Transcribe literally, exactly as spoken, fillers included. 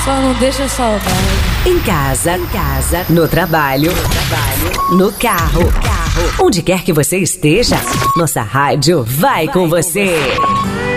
Só não deixa saudade. Em casa, em casa, no trabalho, no trabalho, no carro, no carro. Onde quer que você esteja, nossa rádio vai, vai com você. Com você.